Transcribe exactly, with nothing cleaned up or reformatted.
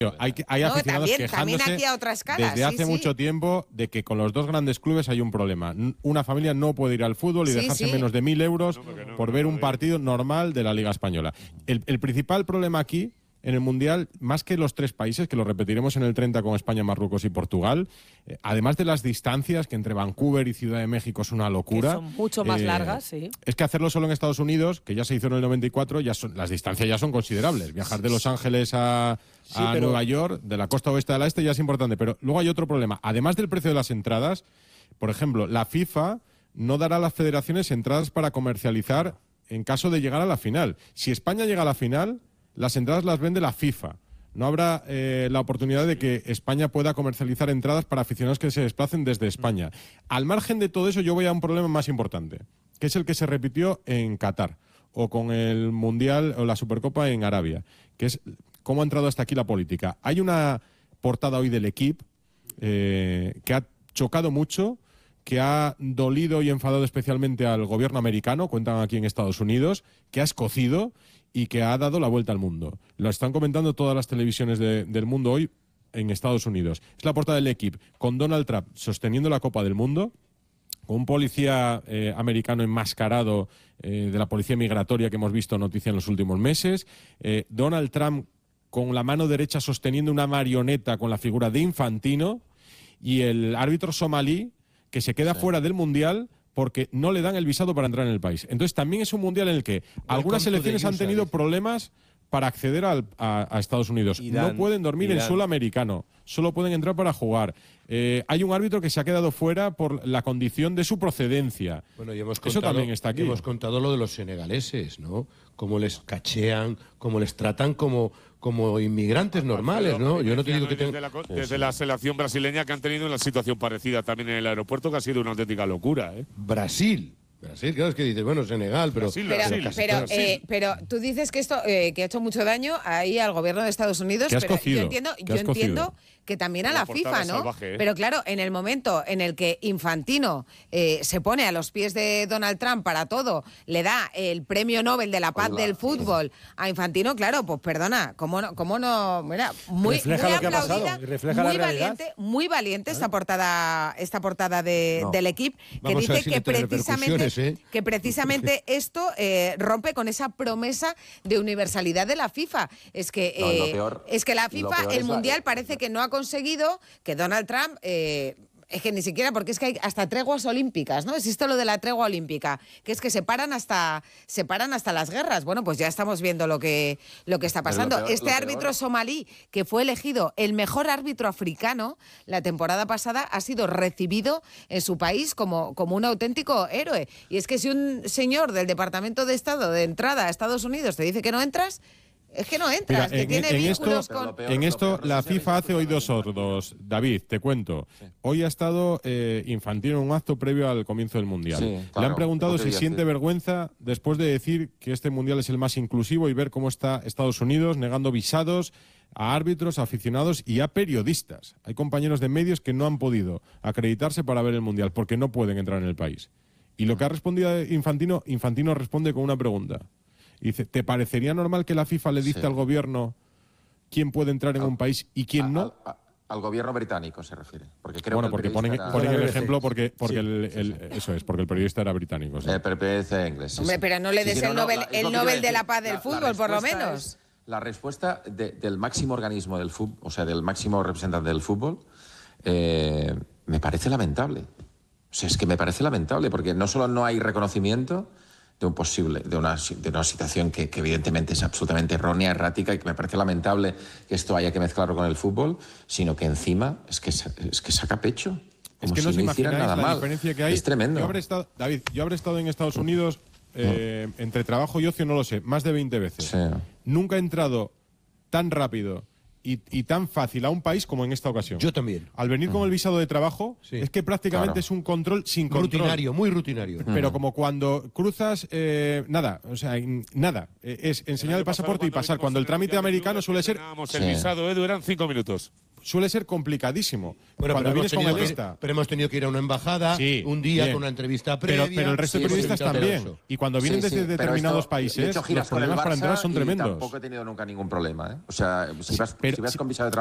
Hay, hay aficionados no, también, quejándose también aquí a otra escala, desde sí, hace sí. mucho tiempo de que con los dos grandes clubes hay un problema. Una familia no puede ir al fútbol y Sí, dejarse sí. menos de mil euros No, porque no, por no, ver no, un no, partido normal de la Liga Española. El, el principal problema aquí, en el Mundial, más que los tres países, que lo repetiremos en el treinta con España, Marruecos y Portugal, eh, además de las distancias, que entre Vancouver y Ciudad de México es una locura. Que son mucho más eh, largas, sí. Es que hacerlo solo en Estados Unidos, que ya se hizo en el noventa y cuatro, ya son, las distancias ya son considerables. Viajar de Los Ángeles a, Sí, a pero- Nueva York, de la costa oeste a la este, ya es importante. Pero luego hay otro problema. Además del precio de las entradas, por ejemplo, la FIFA no dará a las federaciones entradas para comercializar en caso de llegar a la final. Si España llega a la final, las entradas las vende la FIFA. No habrá eh, la oportunidad de que España pueda comercializar entradas para aficionados que se desplacen desde España. Al margen de todo eso, yo voy a un problema más importante, que es el que se repitió en Qatar, o con el Mundial o la Supercopa en Arabia, que es cómo ha entrado hasta aquí la política. Hay una portada hoy del Equipo eh, que ha chocado mucho, que ha dolido y enfadado especialmente al gobierno americano, cuentan aquí en Estados Unidos, que ha escocido y que ha dado la vuelta al mundo. Lo están comentando todas las televisiones de, del mundo hoy en Estados Unidos. Es la portada del Equipo, con Donald Trump sosteniendo la Copa del Mundo, con un policía eh, americano enmascarado eh, de la policía migratoria que hemos visto noticia en los últimos meses, eh, Donald Trump con la mano derecha sosteniendo una marioneta con la figura de Infantino, y el árbitro somalí que se queda sí. fuera del Mundial porque no le dan el visado para entrar en el país. Entonces también es un Mundial en el que algunas selecciones han tenido problemas para acceder al, a, a Estados Unidos. Irán, no pueden dormir Irán. en suelo americano, solo pueden entrar para jugar. Eh, hay un árbitro que se ha quedado fuera por la condición de su procedencia. Bueno, y hemos Eso contado, también está aquí. Hemos contado lo de los senegaleses, ¿no? Cómo les cachean, cómo les tratan como, como inmigrantes normales, ¿no? Yo no te digo que desde, tengan... la, desde la selección brasileña, que han tenido una situación parecida también en el aeropuerto, que ha sido una auténtica locura, ¿eh? Brasil. Brasil, claro, es que dices, bueno, Senegal, pero... Brasil, Pero, Brasil, pero, Brasil. eh, pero tú dices que esto eh, que ha hecho mucho daño ahí al gobierno de Estados Unidos, Que has pero cocido, yo entiendo, que yo has entiendo cocido. que también a Una la portada FIFA, ¿no? salvaje, ¿eh? Pero claro, en el momento en el que Infantino eh, se pone a los pies de Donald Trump para todo, le da el premio Nobel de la paz Hola. del fútbol a Infantino, claro, pues perdona, cómo no, cómo no, mira, muy, Refleja muy lo que ha pasado aplaudida, y refleja muy la realidad. valiente, muy valiente esta portada, esta portada de, No. del Equipo, que Vamos a ver dice si que no tiene precisamente, repercusiones, ¿eh? que precisamente esto eh, rompe con esa promesa de universalidad de la FIFA. Es que, No, lo eh, peor- es que la lo FIFA, peor el es la- Mundial parece que no ha conseguido que Donald Trump... Eh, es que ni siquiera, porque es que hay hasta treguas olímpicas, ¿no? Existe lo de la tregua olímpica, que es que se paran hasta, se paran hasta las guerras. Bueno, pues ya estamos viendo lo que, lo que está Pero lo pasando. peor- este lo árbitro peor- somalí, que fue elegido el mejor árbitro africano la temporada pasada, ha sido recibido en su país como, como un auténtico héroe. Y es que si un señor del Departamento de Estado de entrada a Estados Unidos te dice que no entras, es que no entras, Mira, que en, tiene en vínculos esto, con... lo peor- en lo esto peor no la es que FIFA sea hace oídos sordos. David, te cuento. Hoy ha estado eh, Infantino en un acto previo al comienzo del Mundial. Sí, Le claro, han preguntado no te si digas siente que- vergüenza después de decir que este Mundial es el más inclusivo y ver cómo está Estados Unidos negando visados a árbitros, a aficionados y a periodistas. Hay compañeros de medios que no han podido acreditarse para ver el Mundial porque no pueden entrar en el país. Y lo que ha respondido Infantino, Infantino responde con una pregunta. Dice, ¿te parecería normal que la FIFA le dicte Sí. al gobierno quién puede entrar en un país y quién no? Al, a- al gobierno británico se refiere. Porque creo Bueno, que porque el ponen, periodista era- ponen el B B C. ejemplo porque, porque Sí, el, el- eso es, porque el periodista era británico. sí. Eh, pero periodista inglés. sí, Hombre, sí. pero no le Sí, des sí, el Nobel- la- es el lo que te Nobel iba a de la decir. paz del fútbol, por lo respuesta menos. es- la respuesta de- del máximo organismo del fútbol, o sea, del máximo representante del fútbol, eh, me parece lamentable. O sea, es que me parece lamentable, porque no solo no hay reconocimiento de un posible, de una, de una situación que, que evidentemente es absolutamente errónea, errática, y que me parece lamentable que esto haya que mezclarlo con el fútbol, sino que encima es que, sa- es que saca pecho. Es Como que no si os no hicieran imagináis nada la mal. diferencia que hay. Es tremendo. Yo habré estado, David, yo habré estado en Estados Unidos eh, entre trabajo y ocio, no lo sé, más de veinte veces. Sí. Nunca he entrado tan rápido y, y tan fácil a un país como en esta ocasión. Yo también. Al venir con el visado de trabajo, Sí. es que prácticamente Claro. es un control sin control. Rutinario, muy rutinario. Pero como cuando cruzas, eh, nada, o sea, in- nada. Eh, es enseñar el pasaporte y pasar. Cuando el trámite americano suele ser... El Sí. visado, Edu, eran cinco minutos. suele ser complicadísimo. Bueno, Cuando pero, hemos vienes con tenido el que, esta. pero hemos tenido que ir a una embajada, Sí, un día bien. con una entrevista previa. Pero, pero el resto Sí, de sí, periodistas pero también. eso. Y cuando vienen Sí, sí, desde pero determinados esto, países, de hecho, los giras con el problemas para entrar Barça son y tremendos. tampoco he tenido nunca ningún problema. ¿eh? O sea, si vas, pero- si vas sí. con visado de